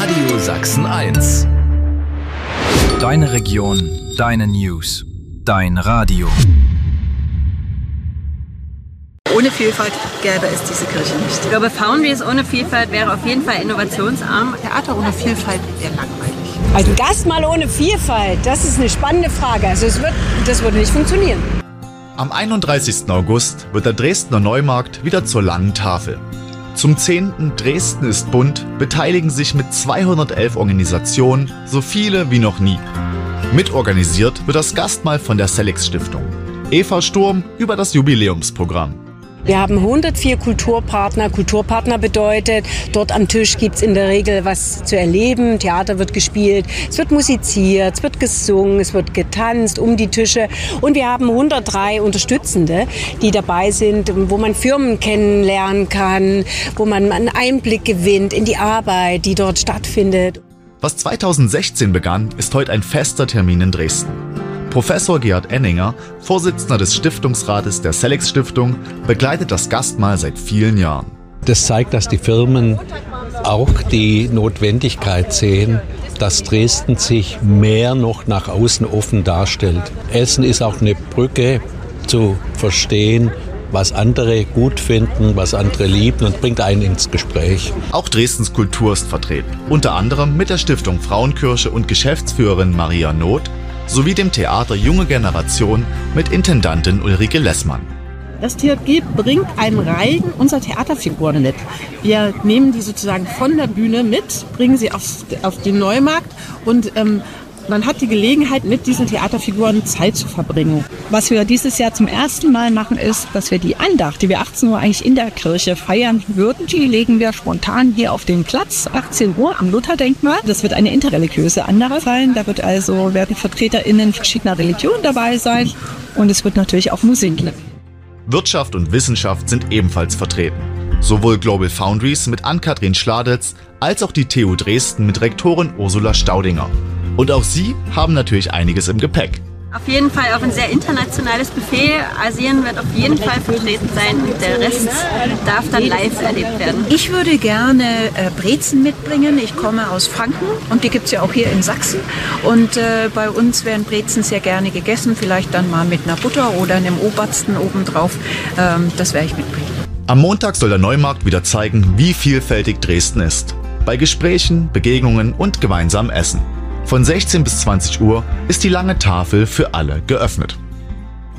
Radio Sachsen 1. Deine Region, deine News, dein Radio. Ohne Vielfalt gäbe es diese Kirche nicht. Ich glaube, Foundries ohne Vielfalt wäre auf jeden Fall innovationsarm. Theater ohne Vielfalt wäre langweilig. Also Gastmahl ohne Vielfalt, das ist eine spannende Frage. Also das würde nicht funktionieren. Am 31. August wird der Dresdner Neumarkt wieder zur langen Tafel. Zum 10. Dresden ist bunt beteiligen sich mit 211 Organisationen so viele wie noch nie. Mitorganisiert wird das Gastmahl von der Selex Stiftung. Eva Sturm über das Jubiläumsprogramm. Wir haben 104 Kulturpartner. Kulturpartner bedeutet, dort am Tisch gibt es in der Regel was zu erleben. Theater wird gespielt, es wird musiziert, es wird gesungen, es wird getanzt um die Tische. Und wir haben 103 Unterstützende, die dabei sind, wo man Firmen kennenlernen kann, wo man einen Einblick gewinnt in die Arbeit, die dort stattfindet. Was 2016 begann, ist heute ein fester Termin in Dresden. Professor Gerhard Enninger, Vorsitzender des Stiftungsrates der Selex Stiftung, begleitet das Gastmahl seit vielen Jahren. Das zeigt, dass die Firmen auch die Notwendigkeit sehen, dass Dresden sich mehr noch nach außen offen darstellt. Essen ist auch eine Brücke zu verstehen, was andere gut finden, was andere lieben und bringt einen ins Gespräch. Auch Dresdens Kultur ist vertreten, unter anderem mit der Stiftung Frauenkirche und Geschäftsführerin Maria Noth, sowie dem Theater Junge Generation mit Intendantin Ulrike Lessmann. Das TJG bringt einen Reigen unserer Theaterfiguren mit. Wir nehmen die sozusagen von der Bühne mit, bringen sie auf den Neumarkt und man hat die Gelegenheit, mit diesen Theaterfiguren Zeit zu verbringen. Was wir dieses Jahr zum ersten Mal machen, ist, dass wir die Andacht, die wir 18 Uhr eigentlich in der Kirche feiern würden, die legen wir spontan hier auf den Platz, 18 Uhr am Lutherdenkmal. Das wird eine interreligiöse Andacht sein. Da werden VertreterInnen verschiedener Religionen dabei sein und es wird natürlich auch Musik geben. Wirtschaft und Wissenschaft sind ebenfalls vertreten. Sowohl Global Foundries mit Ann-Kathrin Schladitz als auch die TU Dresden mit Rektorin Ursula Staudinger. Und auch sie haben natürlich einiges im Gepäck. Auf jeden Fall auf ein sehr internationales Buffet. Asien wird auf jeden Fall vertreten sein und der Rest darf dann live erlebt werden. Ich würde gerne Brezen mitbringen. Ich komme aus Franken und die gibt es ja auch hier in Sachsen. Und bei uns werden Brezen sehr gerne gegessen, vielleicht dann mal mit einer Butter oder einem Obersten obendrauf. Das werde ich mitbringen. Am Montag soll der Neumarkt wieder zeigen, wie vielfältig Dresden ist. Bei Gesprächen, Begegnungen und gemeinsamem Essen. Von 16 bis 20 Uhr ist die lange Tafel für alle geöffnet.